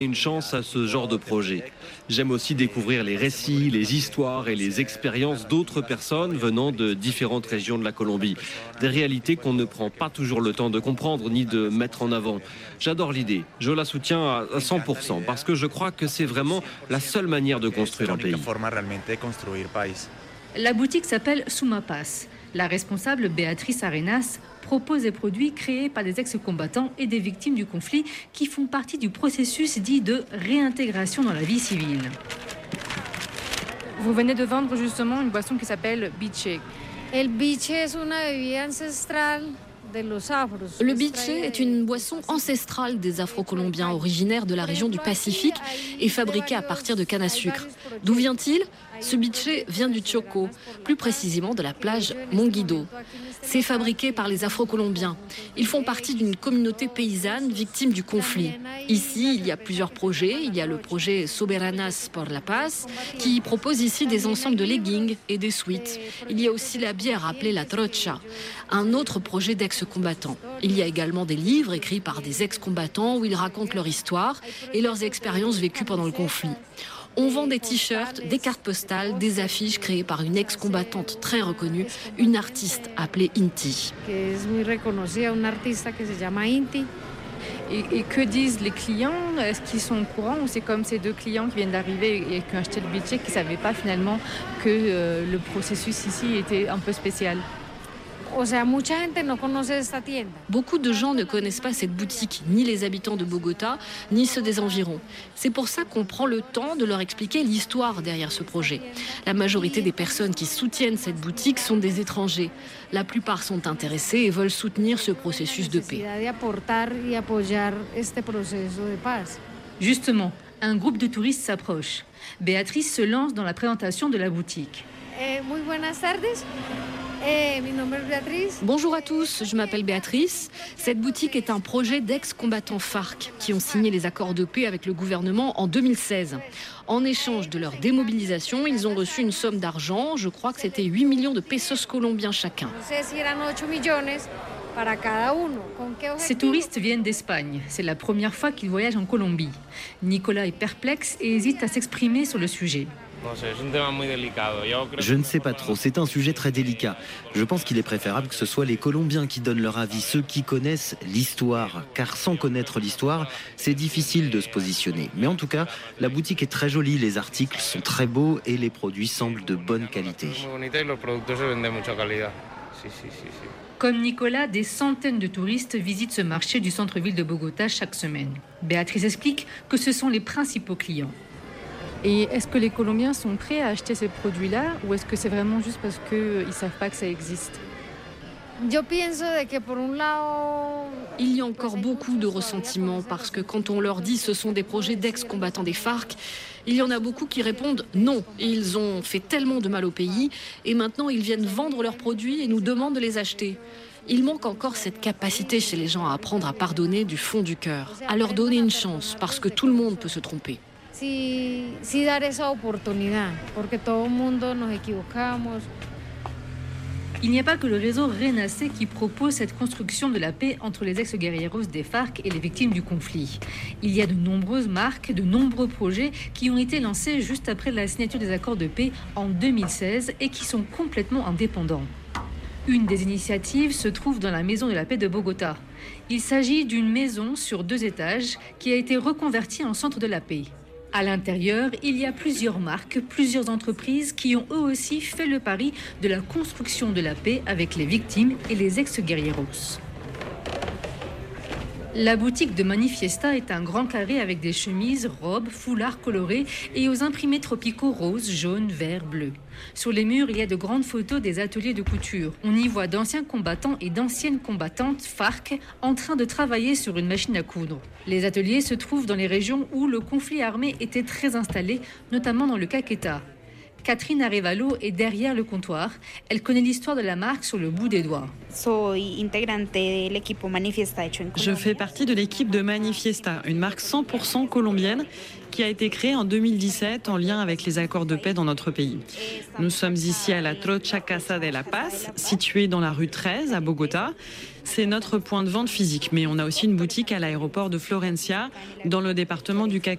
Une chance à ce genre de projet. J'aime aussi découvrir les récits, les histoires et les expériences d'autres personnes venant de différentes régions de la Colombie. Des réalités qu'on ne prend pas toujours le temps de comprendre ni de mettre en avant. J'adore l'idée. Je la soutiens à 100% parce que je crois que c'est vraiment la seule manière de construire un pays. La boutique s'appelle Sumapas. La responsable Béatrice Arenas propose des produits créés par des ex-combattants et des victimes du conflit qui font partie du processus dit de réintégration dans la vie civile. Vous venez de vendre justement une boisson qui s'appelle biche. El biche es una bebida ancestral. Le biche est une boisson ancestrale des Afro-Colombiens originaires de la région du Pacifique et fabriquée à partir de canne à sucre. D'où vient-il ? Ce biche vient du Chocó, plus précisément de la plage Monguido. C'est fabriqué par les Afro-Colombiens. Ils font partie d'une communauté paysanne victime du conflit. Ici, il y a plusieurs projets. Il y a le projet Soberanas por la Paz qui propose ici des ensembles de leggings et des sweats. Il y a aussi la bière appelée la trocha, un autre projet d'ex-combattants. Il y a également des livres écrits par des ex-combattants où ils racontent leur histoire et leurs expériences vécues pendant le conflit. On vend des t-shirts, des cartes postales, des affiches créées par une ex-combattante très reconnue, une artiste appelée Inti. Et que disent les clients ? Est-ce qu'ils sont au courant ou c'est comme ces deux clients qui viennent d'arriver et qui ont acheté le biche qui ne savaient pas finalement que le processus ici était un peu spécial ? Beaucoup de gens ne connaissent pas cette boutique, ni les habitants de Bogota, ni ceux des environs. C'est pour ça qu'on prend le temps de leur expliquer l'histoire derrière ce projet. La majorité des personnes qui soutiennent cette boutique sont des étrangers. La plupart sont intéressés et veulent soutenir ce processus de paix. Justement, un groupe de touristes s'approche. Béatrice se lance dans la présentation de la boutique. Bonjour à tous, je m'appelle Béatrice. Cette boutique est un projet d'ex-combattants FARC qui ont signé les accords de paix avec le gouvernement en 2016. En échange de leur démobilisation, ils ont reçu une somme d'argent, je crois que c'était 8 millions de pesos colombiens chacun. Ces touristes viennent d'Espagne. C'est la première fois qu'ils voyagent en Colombie. Nicolas est perplexe et hésite à s'exprimer sur le sujet. Je ne sais pas trop, c'est un sujet très délicat. Je pense qu'il est préférable que ce soit les Colombiens qui donnent leur avis, ceux qui connaissent l'histoire. Car sans connaître l'histoire, c'est difficile de se positionner. Mais en tout cas, la boutique est très jolie, les articles sont très beaux et les produits semblent de bonne qualité. Comme Nicolas, des centaines de touristes visitent ce marché du centre-ville de Bogota chaque semaine. Béatrice explique que ce sont les principaux clients. Et est-ce que les Colombiens sont prêts à acheter ces produits-là ou est-ce que c'est vraiment juste parce qu'ils ne savent pas que ça existe ? Il y a encore beaucoup de ressentiments parce que quand on leur dit ce sont des projets d'ex-combattants des FARC, il y en a beaucoup qui répondent non. Ils ont fait tellement de mal au pays et maintenant ils viennent vendre leurs produits et nous demandent de les acheter. Il manque encore cette capacité chez les gens à apprendre à pardonner du fond du cœur, à leur donner une chance parce que tout le monde peut se tromper. Sí dar esa oportunidad, porque todo el mundo nos equivocamos. Il n'y a pas que le réseau Renacé qui propose cette construction de la paix entre les ex-guerrilleros des FARC et les victimes du conflit. Il y a de nombreuses marques, de nombreux projets qui ont été lancés juste après la signature des accords de paix en 2016 et qui sont complètement indépendants. Une des initiatives se trouve dans la Maison de la Paix de Bogota. Il s'agit d'une maison sur 2 étages qui a été reconvertie en centre de la paix. À l'intérieur, il y a plusieurs marques, plusieurs entreprises qui ont eux aussi fait le pari de la construction de la paix avec les victimes et les ex-guerrilleros. La boutique de Manifiesta est un grand carré avec des chemises, robes, foulards colorés et aux imprimés tropicaux roses, jaunes, verts, bleus. Sur les murs, il y a de grandes photos des ateliers de couture. On y voit d'anciens combattants et d'anciennes combattantes FARC en train de travailler sur une machine à coudre. Les ateliers se trouvent dans les régions où le conflit armé était très installé, notamment dans le Caquetá. Catherine Arevalo est derrière le comptoir. Elle connaît l'histoire de la marque sur le bout des doigts. Je fais partie de l'équipe de Manifiesta, une marque 100% colombienne qui a été créé en 2017 en lien avec les accords de paix dans notre pays. Nous sommes ici à la Trocha Casa de la Paz, située dans la rue 13 à Bogota. C'est notre point de vente physique, mais on a aussi une boutique à l'aéroport de Florencia, dans le département du